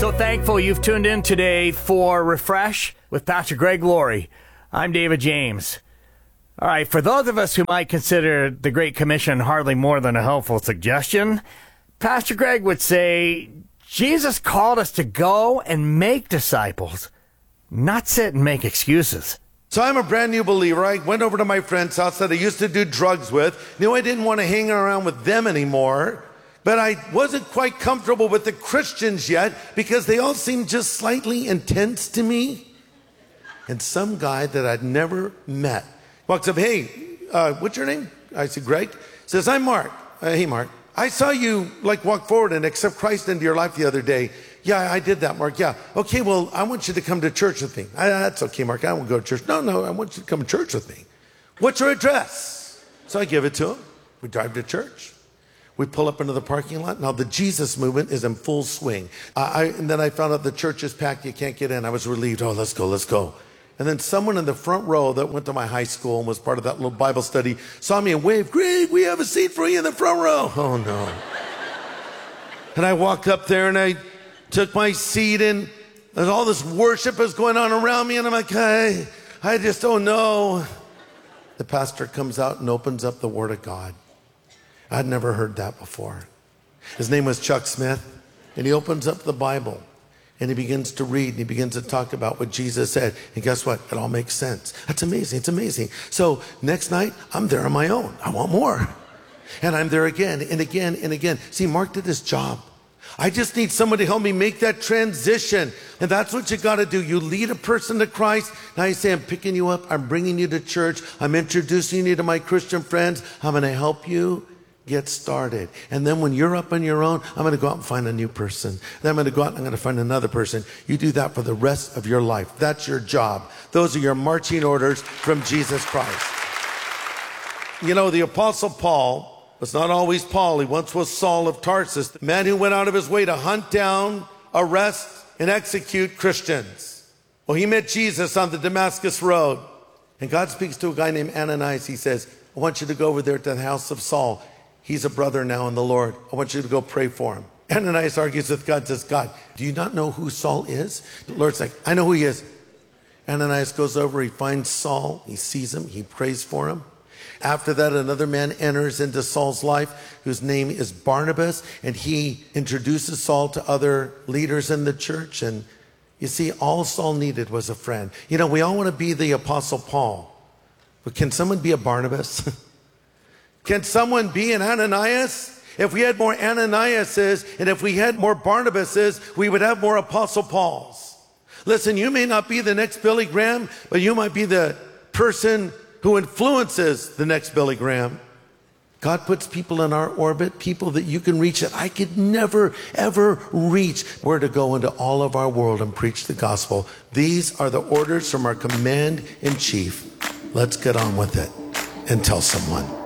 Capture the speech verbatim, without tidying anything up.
So thankful you've tuned in today for Refresh with Pastor Greg Laurie. I'm David James. All right, for those of us who might consider the Great Commission hardly more than a helpful suggestion, Pastor Greg would say Jesus called us to go and make disciples, not sit and make excuses. So I'm a brand new believer. I went over to my friend's house that I used to do drugs with. Knew I didn't want to hang around with them anymore. But I wasn't quite comfortable with the Christians yet because they all seemed just slightly intense to me. And some guy that I'd never met walks up, hey, uh, what's your name? I said, Greg. Says, I'm Mark. Uh, hey, Mark. I saw you like walk forward and accept Christ into your life the other day. Yeah, I did that, Mark. Yeah. Okay, well, I want you to come to church with me. I, that's okay, Mark. I won't go to church. No, no, I want you to come to church with me. What's your address? So I give it to him. We drive to church. We pull up into the parking lot. Now, the Jesus movement is in full swing. Uh, I, and then I found out the church is packed. You can't get in. I was relieved. Oh, let's go, let's go. And then someone in the front row that went to my high school and was part of that little Bible study saw me and waved, Greg, we have a seat for you in the front row. Oh, no. And I walked up there and I took my seat and there's all this worship is going on around me. And I'm like, hey, I just don't know. The pastor comes out and opens up the Word of God. I'd never heard that before. His name was Chuck Smith, and he opens up the Bible, and he begins to read, and he begins to talk about what Jesus said. And guess what? It all makes sense. That's amazing. It's amazing. So next night, I'm there on my own. I want more. And I'm there again and again and again. See, Mark did his job. I just need somebody to help me make that transition. And that's what you got to do. You lead a person to Christ. Now you say, I'm picking you up. I'm bringing you to church. I'm introducing you to my Christian friends. I'm going to help you get started. And then when you're up on your own, I'm going to go out and find a new person. Then I'm going to go out and I'm going to find another person. You do that for the rest of your life. That's your job. Those are your marching orders from Jesus Christ. You know, the Apostle Paul was not always Paul. He once was Saul of Tarsus, the man who went out of his way to hunt down, arrest, and execute Christians. Well, he met Jesus on the Damascus Road. And God speaks to a guy named Ananias. He says, I want you to go over there to the house of Saul. He's a brother now in the Lord. I want you to go pray for him. Ananias argues with God, says, God, do you not know who Saul is? The Lord's like, I know who he is. Ananias goes over, he finds Saul, he sees him, he prays for him. After that, another man enters into Saul's life, whose name is Barnabas, and he introduces Saul to other leaders in the church. And you see, all Saul needed was a friend. You know, we all want to be the Apostle Paul, but can someone be a Barnabas? Can someone be an Ananias? If we had more Ananiases and if we had more Barnabases, we would have more Apostle Pauls. Listen, you may not be the next Billy Graham, but you might be the person who influences the next Billy Graham. God puts people in our orbit, people that you can reach that I could never, ever reach. We're to go into all of our world and preach the gospel. These are the orders from our command in chief. Let's get on with it and tell someone.